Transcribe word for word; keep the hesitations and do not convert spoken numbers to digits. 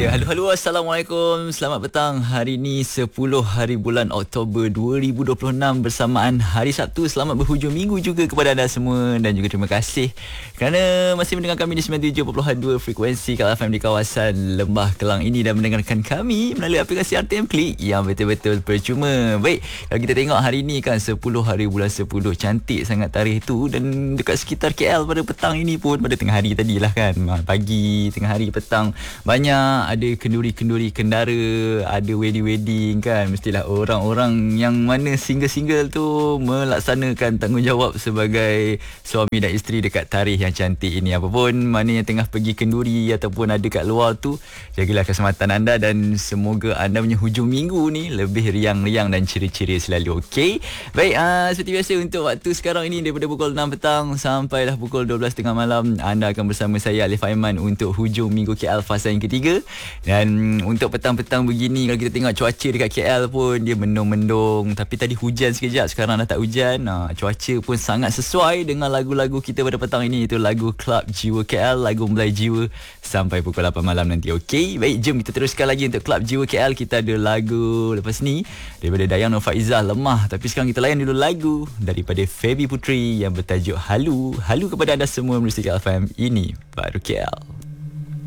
Ya, halo halo, assalamualaikum. Selamat petang. Hari ini sepuluh hari bulan Oktober dua ribu dua puluh enam bersamaan hari Sabtu. Selamat berhujung minggu juga kepada anda semua dan juga terima kasih kerana masih mendengar kami di sembilan puluh tujuh perpuluhan dua frekuensi Kal F M di kawasan Lembah Kelang ini dan mendengarkan kami melalui aplikasi R T M Klik yang betul-betul percuma. Baik, kalau kita tengok hari ini kan sepuluh hari bulan sepuluh, cantik sangat tarikh tu, dan dekat sekitar K L pada petang ini pun, pada tengah hari tadilah kan, pagi, tengah hari, petang, banyak ada kenduri-kenduri kendara, ada wedding-wedding kan. Mestilah orang-orang yang mana single-single tu melaksanakan tanggungjawab sebagai suami dan isteri dekat tarikh yang cantik ini. Apapun mana yang tengah pergi kenduri ataupun ada kat luar tu, jagalah keselamatan anda dan semoga anda punya hujung minggu ni lebih riang-riang dan ceria-ceria selalu. Okey. Baik, uh, seperti biasa untuk waktu sekarang ini daripada pukul enam petang sampailah pukul dua belas tengah malam, anda akan bersama saya Alif Aiman untuk hujung minggu K L fasa yang ketiga. Dan untuk petang-petang begini, kalau kita tengok cuaca dekat K L pun dia mendung-mendung, tapi tadi hujan sekejap, sekarang dah tak hujan. Ha, cuaca pun sangat sesuai dengan lagu-lagu kita pada petang ini, itu lagu Club Jiwa K L, lagu Melai Jiwa sampai pukul lapan malam nanti. Okey, baik, jom kita teruskan lagi untuk Club Jiwa K L. Kita ada lagu lepas ni daripada Dayang Nur Faizah, Lemah. Tapi sekarang kita layan dulu lagu daripada Feby Putri yang bertajuk Halu. Halu kepada anda semua, menerusi K L F M, ini baru K L.